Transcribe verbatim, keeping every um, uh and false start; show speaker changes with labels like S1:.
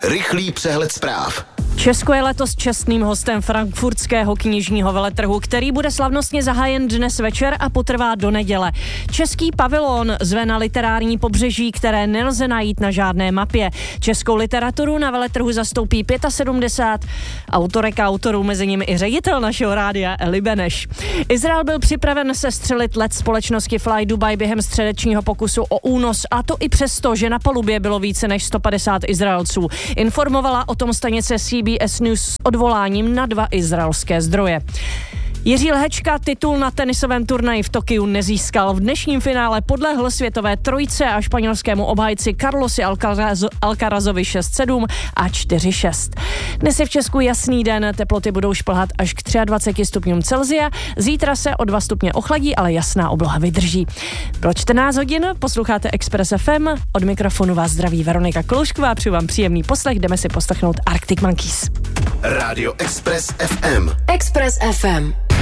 S1: Rychlý přehled zpráv.
S2: Česko je letos čestným hostem frankfurtského knižního veletrhu, který bude slavnostně zahájen dnes večer a potrvá do neděle. Český pavilon zve na literární pobřeží, které nelze najít na žádné mapě. Českou literaturu na veletrhu zastoupí sedmdesát pět autorek a autorů, mezi nimi i ředitel našeho rádia Eli Beneš. Izrael byl připraven sestřelit let společnosti Fly Dubai během středečního pokusu o únos, a to i přesto, že na palubě bylo více než sto padesát Izraelců. Informovala o tom stanice C B S News s odvoláním na dva izraelské zdroje. Jiří Lhečka titul na tenisovém turnaji v Tokiu nezískal. V dnešním finále podlehl světové trojce a španělskému obhájci Carlosi Alcaraz, Alcarazovi šest sedm a čtyři šest. Dnes je v Česku jasný den, teploty budou šplhat až k dvaceti třem stupňům Celsia. Zítra se o dva stupně ochladí, ale jasná obloha vydrží. Pro čtrnáct hodin posloucháte Express F M. Od mikrofonu vás zdraví Veronika Kloušková. Přeju vám příjemný poslech, jdeme si poslechnout Arctic Monkeys.
S1: Rádio Express F M.
S3: Express F M.